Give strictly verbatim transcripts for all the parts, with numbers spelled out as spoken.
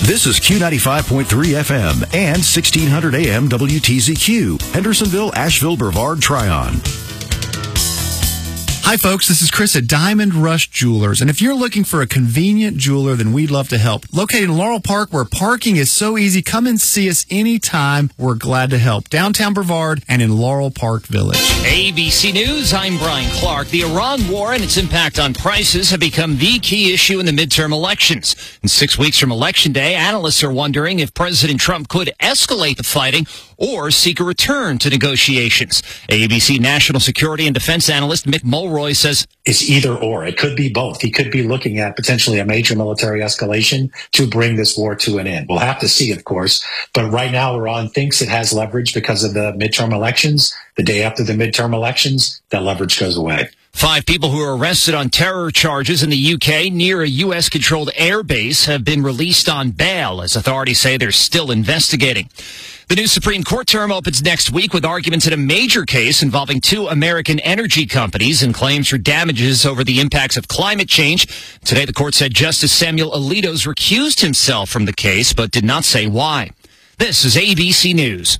This is Q ninety-five point three F M and sixteen hundred A M W T Z Q, Hendersonville, Asheville, Brevard, Tryon. Hi, folks. This is Chris at Diamond Rush Jewelers. And if you're looking for a convenient jeweler, then we'd love to help. Located in Laurel Park, where parking is so easy, come and see us anytime. We're glad to help. Downtown Brevard and in Laurel Park Village. A B C News, I'm Brian Clark. The Iran war and its impact on prices have become the key issue in the midterm elections. In six weeks from Election Day, analysts are wondering if President Trump could escalate the fighting or seek a return to negotiations. A B C national security and defense analyst Mick Mulroy says it's either or. It could be both. He could be looking at potentially a major military escalation to bring this war to an end. We'll have to see, of course. But right now, Iran thinks it has leverage because of the midterm elections. The day after the midterm elections, that leverage goes away. Five people who were arrested on terror charges in the U K near a U S-controlled airbase have been released on bail, as authorities say they're still investigating. The new Supreme Court term opens next week with arguments in a major case involving two American energy companies and claims for damages over the impacts of climate change. Today, the court said Justice Samuel Alito's recused himself from the case, but did not say why. This is A B C News.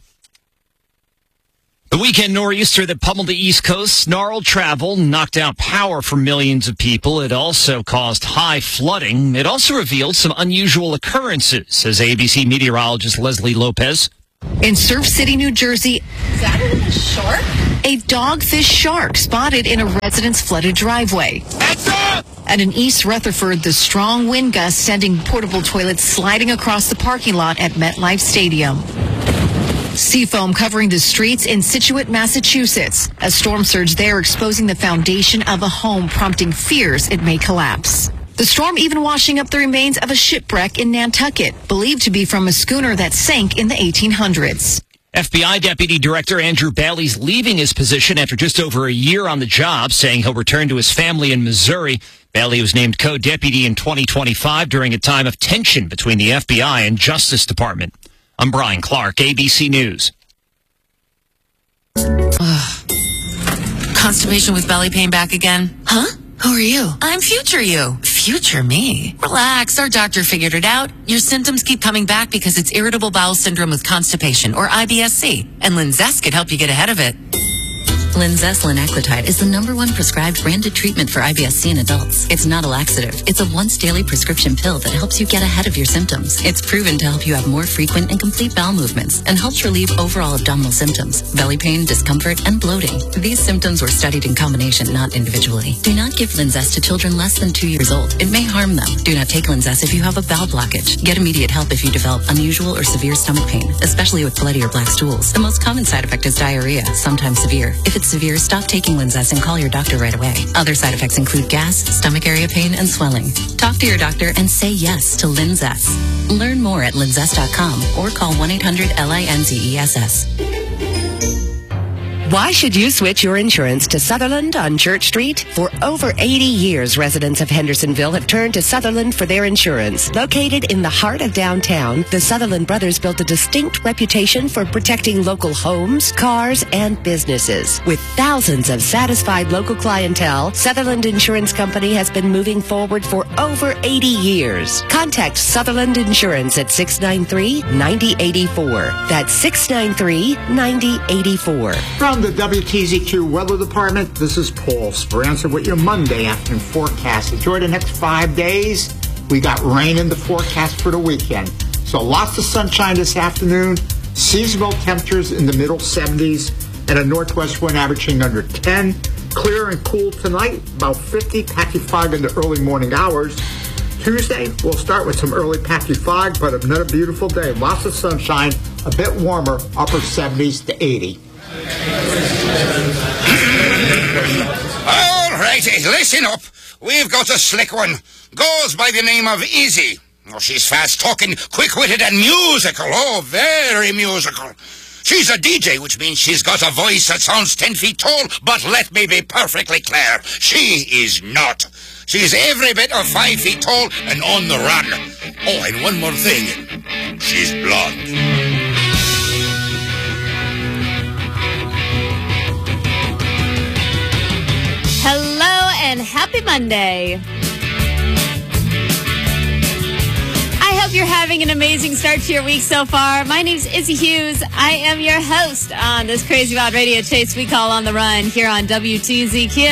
The weekend nor'easter that pummeled the East Coast snarled travel, knocked out power for millions of people. It also caused high flooding. It also revealed some unusual occurrences, says A B C meteorologist Leslie Lopez. In Surf City, New Jersey, is that a shark? A dogfish shark spotted in a resident's flooded driveway. Heads up! And in East Rutherford, the strong wind gusts sending portable toilets sliding across the parking lot at MetLife Stadium. Seafoam covering the streets in Scituate, Massachusetts. A storm surge there exposing the foundation of a home, prompting fears it may collapse. The storm even washing up the remains of a shipwreck in Nantucket, believed to be from a schooner that sank in the eighteen hundreds. F B I Deputy Director Andrew Bailey's leaving his position after just over a year on the job, saying he'll return to his family in Missouri. Bailey was named co-deputy in twenty twenty-five during a time of tension between the F B I and Justice Department. I'm Brian Clark, A B C News. Constipation with belly pain back again? Huh? Who are you? I'm future you. Future me? Relax, our doctor figured it out. Your symptoms keep coming back because it's irritable bowel syndrome with constipation, or I B S C, and Linzess could help you get ahead of it. Linzess linaclotide is the number one prescribed branded treatment for I B S C in adults. It's not a laxative. It's a once-daily prescription pill that helps you get ahead of your symptoms. It's proven to help you have more frequent and complete bowel movements and helps relieve overall abdominal symptoms, belly pain, discomfort, and bloating. These symptoms were studied in combination, not individually. Do not give Linzess to children less than two years old. It may harm them. Do not take Linzess if you have a bowel blockage. Get immediate help if you develop unusual or severe stomach pain, especially with bloody or black stools. The most common side effect is diarrhea, sometimes severe. If it's severe, stop taking Linzess and call your doctor right away. Other side effects include gas, stomach area pain, and swelling. Talk to your doctor and say yes to Linzess. Learn more at linzess dot com or call one eight hundred L I N Z E S S. Why should you switch your insurance to Sutherland on Church Street? For over eighty years, residents of Hendersonville have turned to Sutherland for their insurance. Located in the heart of downtown, the Sutherland brothers built a distinct reputation for protecting local homes, cars, and businesses. With thousands of satisfied local clientele, Sutherland Insurance Company has been moving forward for over eighty years. Contact Sutherland Insurance at six nine three, nine zero eight four. That's six nine three, nine zero eight four. From the W T Z Q Weather Department, this is Paul Speranza with your Monday afternoon forecast. Enjoy the next five days. We got rain in the forecast for the weekend. So lots of sunshine this afternoon. Seasonal temperatures in the middle seventies and a northwest wind averaging under ten. Clear and cool tonight, about fifty, patchy fog in the early morning hours. Tuesday, we'll start with some early patchy fog, but another beautiful day. Lots of sunshine, a bit warmer, upper seventies to eighty. All righty, listen up. We've got a slick one. Goes by the name of Easy. Oh, she's fast-talking, quick-witted, and musical. Oh, very musical. She's a D J, which means she's got a voice that sounds ten feet tall, but let me be perfectly clear. She is not. She's every bit of five feet tall and on the run. Oh, and one more thing. She's blonde. Hello and happy Monday. I hope you're having having an amazing start to your week so far. My name's Izzy Hughes. I am your host on this Crazy Wild Radio Chase we call On the Run here on W T Z Q.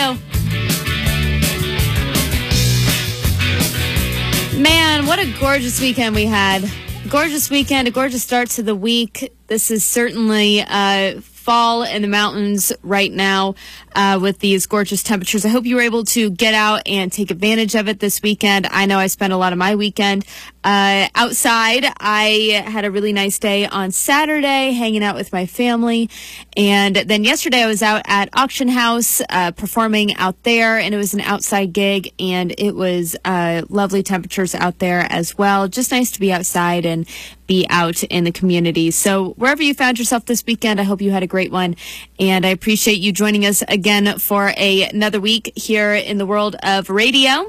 Man, what a gorgeous weekend we had. Gorgeous weekend, a gorgeous start to the week. This is certainly uh, fall in the mountains right now uh, with these gorgeous temperatures. I hope you were able to get out and take advantage of it this weekend. I know I spent a lot of my weekend uh, outside. I had a really nice day on Saturday hanging out with my family. And then yesterday I was out at Auction House uh, performing out there, and it was an outside gig, and it was uh, lovely temperatures out there as well. Just nice to be outside and be out in the community. So wherever you found yourself this weekend, I hope you had a great one. And I appreciate you joining us again for a, another week here in the world of radio.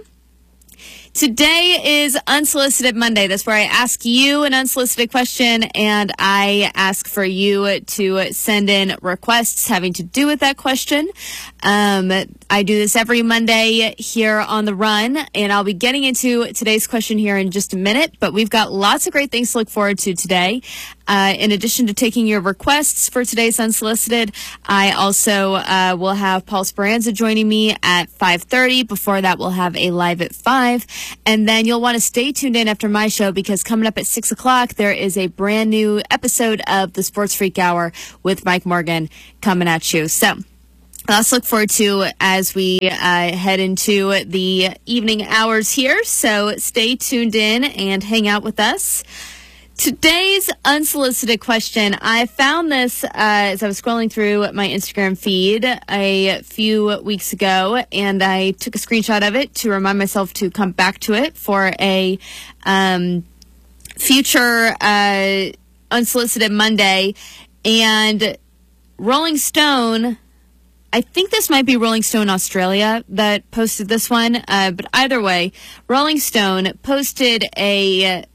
Today is Unsolicited Monday. That's where I ask you an unsolicited question, and I ask for you to send in requests having to do with that question. Um, I do this every Monday here on The Run, and I'll be getting into today's question here in just a minute, but we've got lots of great things to look forward to today. Uh, in addition to taking your requests for today's Unsolicited, I also uh, will have Paul Speranza joining me at five thirty. Before that, we'll have a Live at five. And then you'll want to stay tuned in after my show, because coming up at six o'clock, there is a brand new episode of the Sports Freak Hour with Mike Morgan coming at you. So let's look forward to as we uh, head into the evening hours here. So stay tuned in and hang out with us. Today's unsolicited question, I found this uh, as I was scrolling through my Instagram feed a few weeks ago, and I took a screenshot of it to remind myself to come back to it for a um, future uh, Unsolicited Monday. And Rolling Stone, I think this might be Rolling Stone Australia that posted this one, uh, but either way, Rolling Stone posted a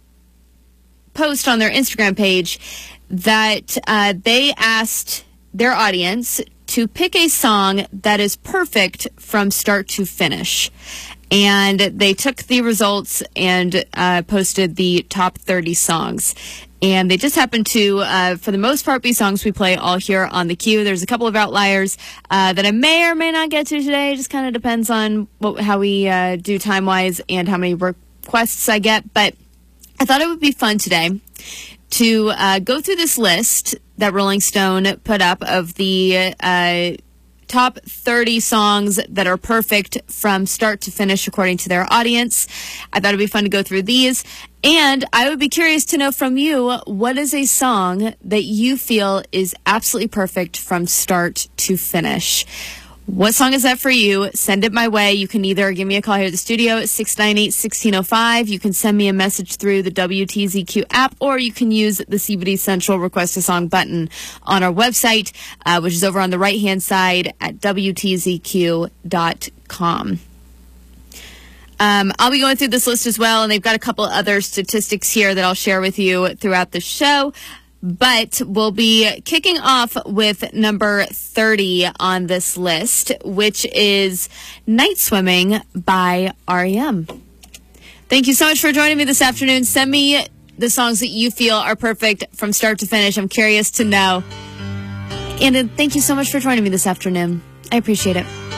post on their Instagram page that uh, they asked their audience to pick a song that is perfect from start to finish. And they took the results and uh, posted the top thirty songs. And they just happened to, uh, for the most part, be songs we play all here on the Q. There's a couple of outliers uh, that I may or may not get to today. It just kind of depends on what, how we uh, do time-wise and how many requests I get. But I thought it would be fun today to uh, go through this list that Rolling Stone put up of the uh, top thirty songs that are perfect from start to finish according to their audience. I thought it would be fun to go through these. And I would be curious to know from you, what is a song that you feel is absolutely perfect from start to finish? What song is that for you? Send it my way. You can either give me a call here at the studio at six nine eight, one six zero five. You can send me a message through the W T Z Q app, or you can use the C B D Central Request a Song button on our website, uh, which is over on the right-hand side at W T Z Q dot com. Um, I'll be going through this list as well, and they've got a couple other statistics here that I'll share with you throughout the show. But we'll be kicking off with number thirty on this list, which is Night Swimming by R E M. Thank you so much for joining me this afternoon. Send me the songs that you feel are perfect from start to finish. I'm curious to know. And uh, thank you so much for joining me this afternoon. I appreciate it.